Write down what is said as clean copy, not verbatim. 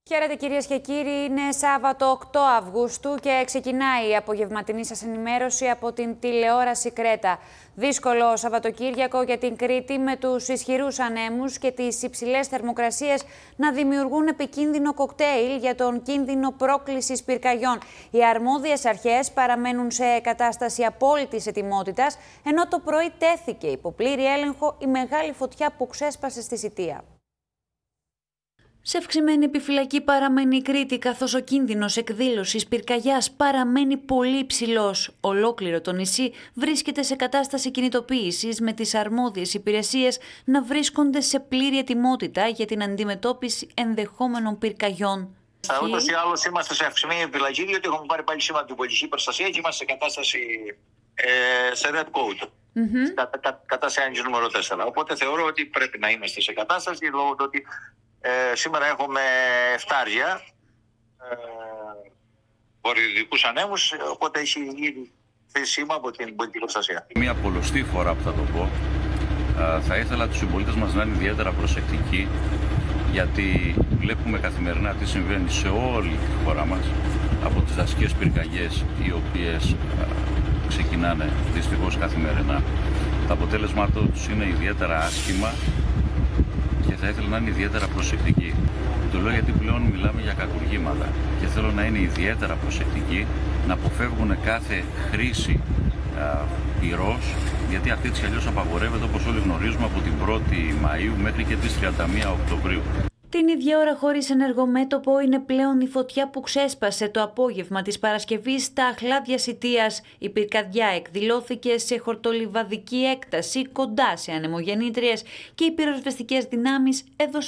Χαίρετε κυρίες και κύριοι, είναι Σάββατο 8 Αυγούστου και ξεκινάει η απογευματινή σας ενημέρωση από την τηλεόραση Κρέτα. Δύσκολο Σαββατοκύριακο για την Κρήτη, με τους ισχυρούς ανέμους και τις υψηλές θερμοκρασίες να δημιουργούν επικίνδυνο κοκτέιλ για τον κίνδυνο πρόκλησης πυρκαγιών. Οι αρμόδιες αρχές παραμένουν σε κατάσταση απόλυτης ετοιμότητας, ενώ το πρωί τέθηκε υπό πλήρη έλεγχο η μεγάλη φωτιά που ξέσπασε στη Σιτία. Σε αυξημένη επιφυλακή παραμένει η Κρήτη, καθώς ο κίνδυνος εκδήλωσης πυρκαγιάς παραμένει πολύ υψηλός. Ολόκληρο το νησί βρίσκεται σε κατάσταση κινητοποίησης, με τις αρμόδιες υπηρεσίες να βρίσκονται σε πλήρη ετοιμότητα για την αντιμετώπιση ενδεχόμενων πυρκαγιών. Ούτως ή άλλως είμαστε σε αυξημένη επιφυλακή, διότι έχουμε πάρει πάλι σήμα από την πολιτική προστασία και είμαστε σε κατάσταση σε red code. Κατάσταση άνοιξη νούμερο 4. Οπότε θεωρώ ότι πρέπει να είμαστε σε κατάσταση, λόγω του ότι σήμερα έχουμε εφτάρια, βορειοδυτικούς ανέμους, οπότε έχει ήδη θέσει σήμα από την πολιτική προστασία. Μια πολλωστή φορά που θα το πω, θα ήθελα τους συμπολίτες μας να είναι ιδιαίτερα προσεκτικοί, γιατί βλέπουμε καθημερινά τι συμβαίνει σε όλη τη χώρα μας, από τις δασικές πυρκαγιές οι οποίες ξεκινάνε δυστυχώς καθημερινά. Το αποτέλεσμα τους είναι ιδιαίτερα άσχημα και θα ήθελα να είναι ιδιαίτερα προσεκτικοί. Το λέω γιατί πλέον μιλάμε για κακουργήματα και θέλω να είναι ιδιαίτερα προσεκτικοί, να αποφεύγουν κάθε χρήση πυρός, γιατί αυτή της αλλιώς απαγορεύεται, όπως όλοι γνωρίζουμε, από την 1η Μαΐου μέχρι και τις 31 Οκτωβρίου. Την ίδια ώρα, χωρίς ενεργομέτωπο, είναι πλέον η φωτιά που ξέσπασε το απόγευμα της Παρασκευής στα Αχλάδια Σιτίας. Η πυρκαδιά εκδηλώθηκε σε χορτολιβαδική έκταση κοντά σε ανεμογεννήτριες και οι πυροσβεστικές δυνάμεις έδωσαν